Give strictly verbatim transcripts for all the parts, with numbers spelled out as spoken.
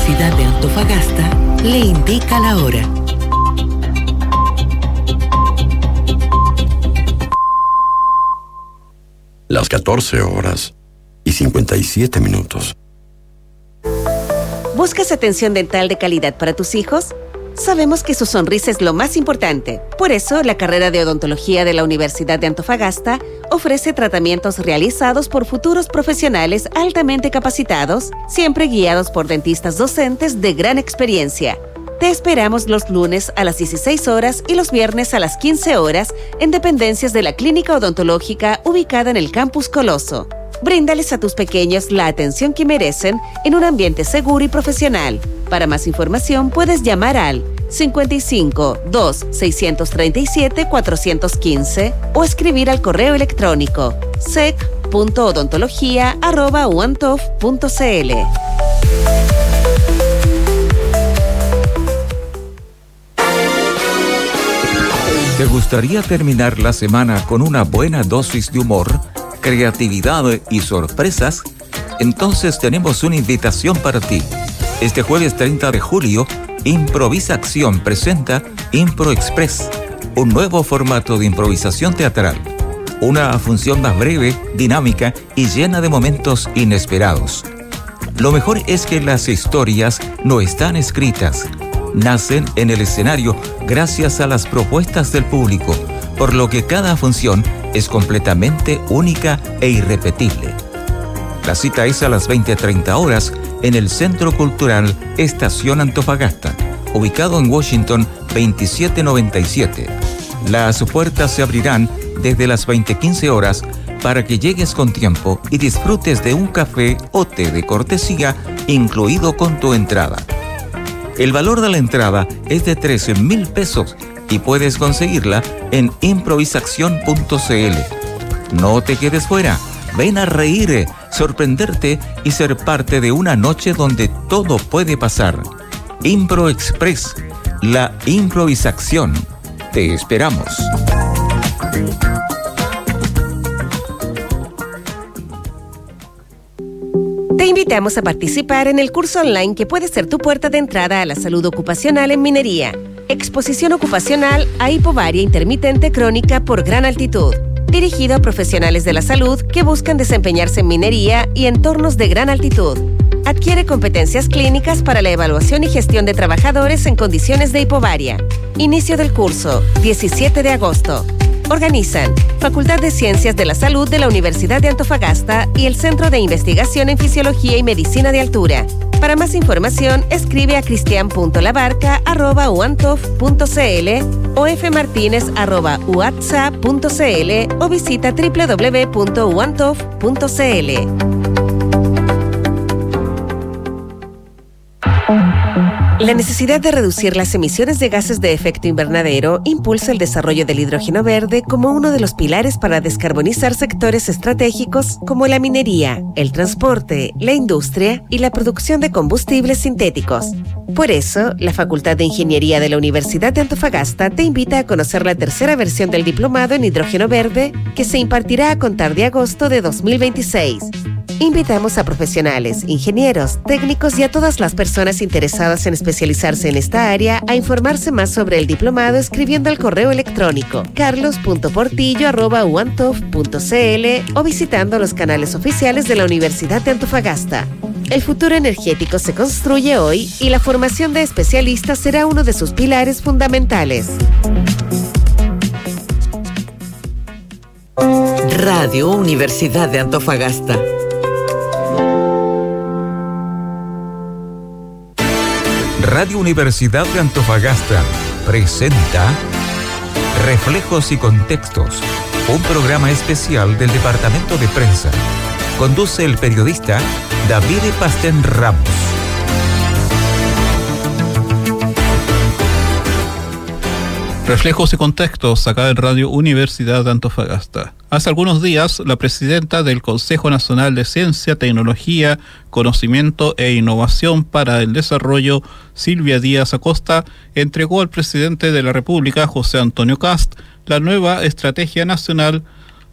Universidad de Antofagasta le indica la hora. Las catorce horas y cincuenta y siete minutos. ¿Buscas atención dental de calidad para tus hijos? Sabemos que su sonrisa es lo más importante. Por eso, la carrera de odontología de la Universidad de Antofagasta ofrece tratamientos realizados por futuros profesionales altamente capacitados, siempre guiados por dentistas docentes de gran experiencia. Te esperamos los lunes a las dieciséis horas y los viernes a las quince horas en dependencias de la Clínica Odontológica ubicada en el Campus Coloso. Bríndales a tus pequeños la atención que merecen en un ambiente seguro y profesional. Para más información puedes llamar al cincuenta y cinco, dos, seiscientos treinta y siete, cuatrocientos quince o escribir al correo electrónico sec punto odontología arroba uantof punto cl. ¿Te gustaría terminar la semana con una buena dosis de humor, creatividad y sorpresas? Entonces tenemos una invitación para ti. Este jueves treinta de julio, Improvisa Acción presenta Impro Express, un nuevo formato de improvisación teatral. Una función más breve, dinámica y llena de momentos inesperados. Lo mejor es que las historias no están escritas, nacen en el escenario gracias a las propuestas del público, por lo que cada función es completamente única e irrepetible. La cita es a las veinte treinta horas en el Centro Cultural Estación Antofagasta, ubicado en Washington veintisiete noventa y siete. Las puertas se abrirán desde las veinte quince horas para que llegues con tiempo y disfrutes de un café o té de cortesía incluido con tu entrada. El valor de la entrada es de trece mil pesos y puedes conseguirla en improvisación punto cl. No te quedes fuera, ven a reír, sorprenderte y ser parte de una noche donde todo puede pasar. Impro Express, la improvisación. Te esperamos. Te invitamos a participar en el curso online que puede ser tu puerta de entrada a la salud ocupacional en minería. Exposición ocupacional a hipobaria intermitente crónica por gran altitud. Dirigido a profesionales de la salud que buscan desempeñarse en minería y entornos de gran altitud. Adquiere competencias clínicas para la evaluación y gestión de trabajadores en condiciones de hipobaria. Inicio del curso, diecisiete de agosto. Organizan Facultad de Ciencias de la Salud de la Universidad de Antofagasta y el Centro de Investigación en Fisiología y Medicina de Altura. Para más información, escribe a cristian punto labarca arroba uantof punto cl o fmartinez arroba uatsa punto cl o visita doble u doble u doble u punto uantof punto cl. La necesidad de reducir las emisiones de gases de efecto invernadero impulsa el desarrollo del hidrógeno verde como uno de los pilares para descarbonizar sectores estratégicos como la minería, el transporte, la industria y la producción de combustibles sintéticos. Por eso, la Facultad de Ingeniería de la Universidad de Antofagasta te invita a conocer la tercera versión del diplomado en hidrógeno verde que se impartirá a contar de agosto de dos mil veintiséis. Invitamos a profesionales, ingenieros, técnicos y a todas las personas interesadas en especializarse en esta área a informarse más sobre el diplomado escribiendo al correo electrónico carlos punto portillo arroba uantof punto cl o visitando los canales oficiales de la Universidad de Antofagasta. El futuro energético se construye hoy y la formación de especialistas será uno de sus pilares fundamentales. Radio Universidad de Antofagasta. Radio Universidad de Antofagasta presenta Reflejos y Contextos, un programa especial del Departamento de Prensa. Conduce el periodista David Pastén Ramos. Reflejos y Contextos, acá en Radio Universidad de Antofagasta. Hace algunos días, la presidenta del Consejo Nacional de Ciencia, Tecnología, Conocimiento e Innovación para el Desarrollo, Silvia Díaz Acosta, entregó al presidente de la República, José Antonio Kast, la nueva Estrategia Nacional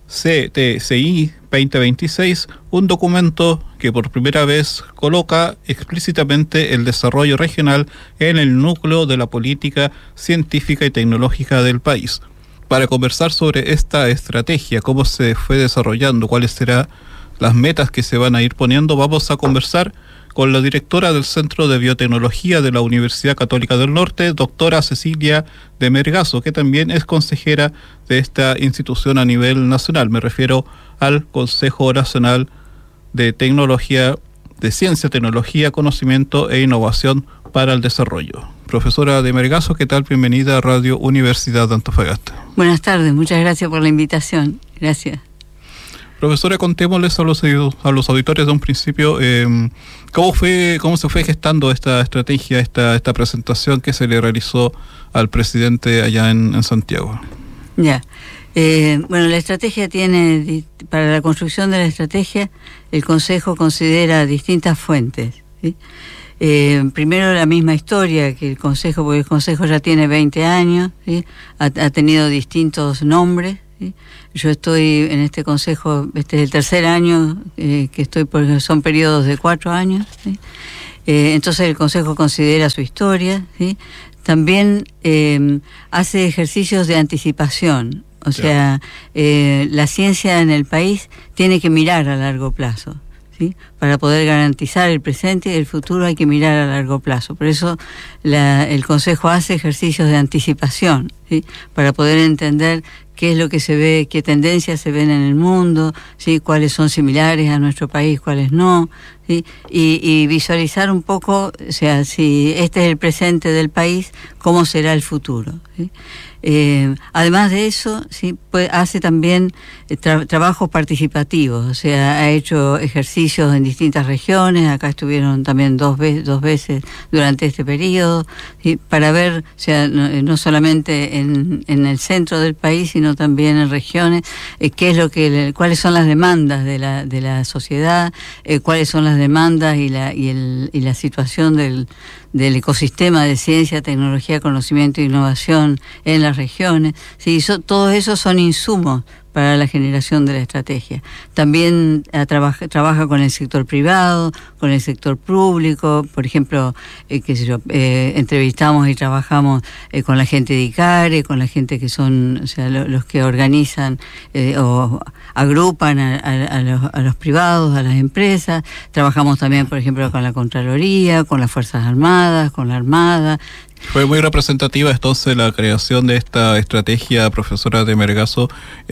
C T C I veinte veintiséis, un documento que por primera vez coloca explícitamente el desarrollo regional en el núcleo de la política científica y tecnológica del país. Para conversar sobre esta estrategia, cómo se fue desarrollando, cuáles serán las metas que se van a ir poniendo, vamos a conversar con la directora del Centro de Biotecnología de la Universidad Católica del Norte, doctora Cecilia de Mergazo, que también es consejera de esta institución a nivel nacional. Me refiero al Consejo Nacional de Tecnología, de Ciencia, Tecnología, Conocimiento e Innovación para el Desarrollo. Profesora de Mergazo, ¿qué tal? Bienvenida a Radio Universidad de Antofagasta. Buenas tardes, muchas gracias por la invitación. Gracias. Profesora, contémosles a los, a los auditores de un principio eh, cómo fue, cómo se fue gestando esta estrategia, esta, esta presentación que se le realizó al presidente allá en, en Santiago. Ya, eh, bueno, la estrategia tiene, para la construcción de la estrategia, el Consejo considera distintas fuentes, ¿sí? Eh, primero la misma historia que el Consejo, porque el Consejo ya tiene veinte años, ¿sí? ha, ha tenido distintos nombres, ¿sí? Yo estoy en este consejo, este es el tercer año eh, que estoy, porque son periodos de cuatro años, ¿sí? Eh, entonces el consejo considera su historia, ¿sí? También eh, hace ejercicios de anticipación, o sea, eh, la ciencia en el país tiene que mirar a largo plazo, ¿sí? Para poder garantizar el presente y el futuro hay que mirar a largo plazo. Por eso la, el Consejo hace ejercicios de anticipación, ¿sí? Para poder entender qué es lo que se ve, qué tendencias se ven en el mundo, ¿sí? Cuáles son similares a nuestro país, cuáles no, ¿sí? Y, y visualizar un poco, o sea, si este es el presente del país, cómo será el futuro, ¿sí? Eh, además de eso, sí, pues, hace también tra- trabajos participativos, o sea, ha hecho ejercicios en distintas regiones, acá estuvieron también dos, ve- dos veces durante este periodo, ¿sí? Para ver, o sea, no, no solamente en, en el centro del país, sino también en regiones, eh, qué es lo que, cuáles son las demandas de la, de la sociedad, eh, cuáles son las demandas y la, y el, y la situación del, del ecosistema de ciencia, tecnología, conocimiento e innovación en las regiones. Sí, so, todos esos son insumos para la generación de la estrategia. También eh, trabaja, trabaja con el sector privado, con el sector público, por ejemplo, eh, qué sé yo, eh, entrevistamos y trabajamos eh, con la gente de ICARE, con la gente que son, o sea, lo, los que organizan eh, o agrupan a, a, a, los, a los privados, a las empresas. Trabajamos también, por ejemplo, con la Contraloría, con las Fuerzas Armadas, con la Armada. Fue muy representativa entonces la creación de esta estrategia, profesora de Mergazo.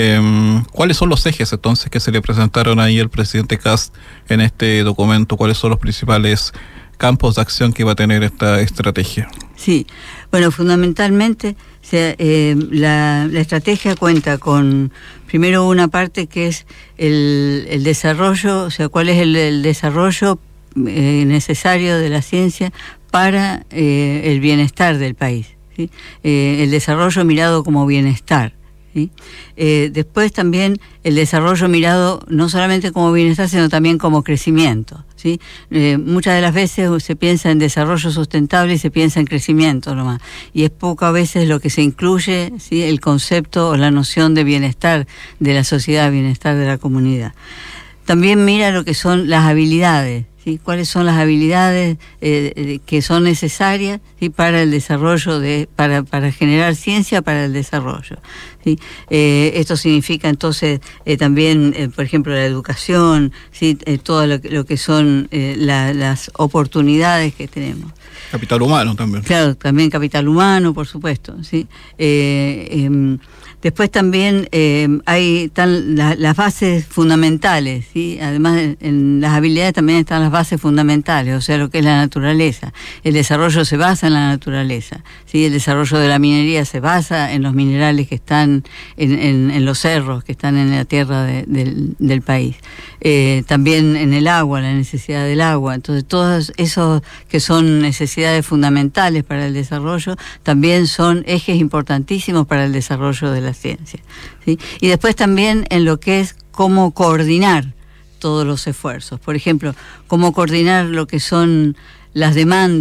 Eh, ¿Cuáles son los ejes entonces que se le presentaron ahí al presidente Kast en este documento? ¿Cuáles son los principales campos de acción que va a tener esta estrategia? Sí, bueno, fundamentalmente o sea, eh, la, la estrategia cuenta con, primero, una parte que es el, el desarrollo, o sea, cuál es el, el desarrollo eh, necesario de la ciencia para eh, el bienestar del país, ¿sí? Eh, el desarrollo mirado como bienestar, ¿sí? Eh, después también el desarrollo mirado no solamente como bienestar, sino también como crecimiento, ¿sí? Eh, muchas de las veces se piensa en desarrollo sustentable y se piensa en crecimiento nomás, y es pocas veces lo que se incluye, ¿sí? El concepto o la noción de bienestar de la sociedad, bienestar de la comunidad. También mira lo que son las habilidades, ¿sí? Cuáles son las habilidades eh, que son necesarias, ¿sí? Para el desarrollo, de para, para generar ciencia para el desarrollo, ¿sí? Eh, esto significa entonces eh, también, eh, por ejemplo, la educación, ¿sí? Eh, todo lo, lo que son eh, la, las oportunidades que tenemos. Capital humano también. Claro, también capital humano, por supuesto, ¿sí? Eh, eh, Después también eh, hay están la, las bases fundamentales, ¿sí? Además en, en las habilidades también están las bases fundamentales, o sea, lo que es la naturaleza. El desarrollo se basa en la naturaleza, ¿sí? El desarrollo de la minería se basa en los minerales que están en, en, en los cerros, que están en la tierra de, del, del país. Eh, también en el agua, la necesidad del agua. Entonces, todos esos que son necesidades fundamentales para el desarrollo también son ejes importantísimos para el desarrollo de la ciencia, ¿sí? Y después también en lo que es cómo coordinar todos los esfuerzos. Por ejemplo, cómo coordinar lo que son las demandas,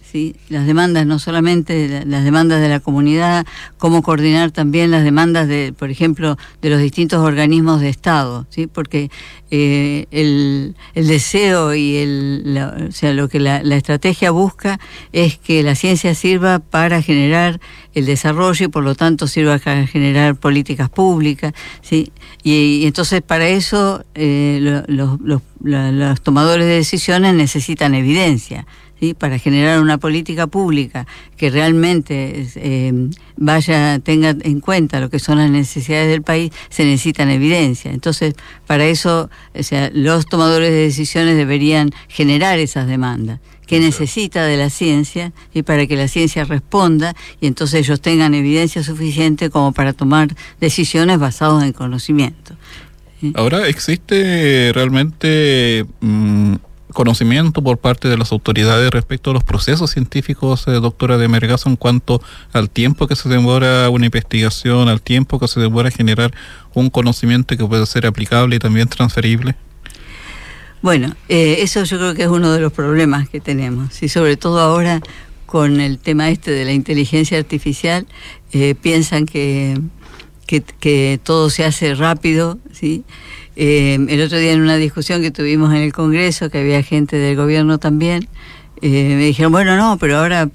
¿sí? Las demandas, no solamente las demandas de la comunidad, cómo coordinar también las demandas de, por ejemplo, de los distintos organismos de Estado, ¿sí? Porque eh, el, el deseo y el, la, o sea, lo que la, la estrategia busca es que la ciencia sirva para generar el desarrollo y por lo tanto sirva para generar políticas públicas, ¿sí? Y, y entonces para eso eh, lo, lo, lo, lo, los tomadores de decisiones necesitan evidencia, ¿sí? Para generar una política pública que realmente eh, vaya, tenga en cuenta lo que son las necesidades del país, se necesitan evidencia. Entonces, para eso, o sea, los tomadores de decisiones deberían generar esas demandas. ¿Qué necesita de la ciencia? Y para que la ciencia responda y entonces ellos tengan evidencia suficiente como para tomar decisiones basadas en conocimiento. ¿Sí? Ahora, ¿existe realmente mmm, conocimiento por parte de las autoridades respecto a los procesos científicos, eh, doctora de Melgazo, en cuanto al tiempo que se demora una investigación, al tiempo que se demora generar un conocimiento que puede ser aplicable y también transferible? Bueno, eh, eso yo creo que es uno de los problemas que tenemos, y sobre todo ahora con el tema este de la inteligencia artificial, eh, piensan que, que, que todo se hace rápido, ¿sí? Eh, el otro día en una discusión que tuvimos en el Congreso, que había gente del gobierno también, eh, me dijeron, bueno, no, pero ahora